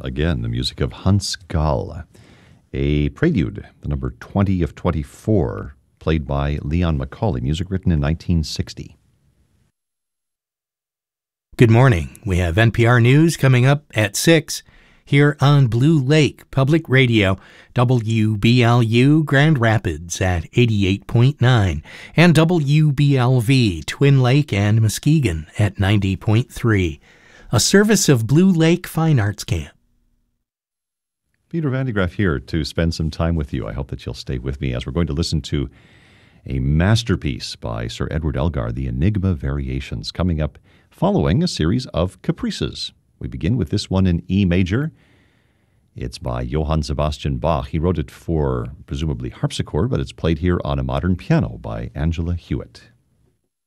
again, the music of Hans Gall, a prelude, the number 20 of 24, played by Leon Macaulay, music written in 1960. Good morning. We have NPR News coming up at 6 here on Blue Lake Public Radio, WBLU Grand Rapids at 88.9, and WBLV Twin Lake and Muskegon at 90.3. A service of Blue Lake Fine Arts Camp. Peter Van de Graaff here to spend some time with you. I hope that you'll stay with me as we're going to listen to a masterpiece by Sir Edward Elgar, the Enigma Variations, coming up following a series of caprices. We begin with this one in E major. It's by Johann Sebastian Bach. He wrote it for, presumably, harpsichord, but it's played here on a modern piano by Angela Hewitt.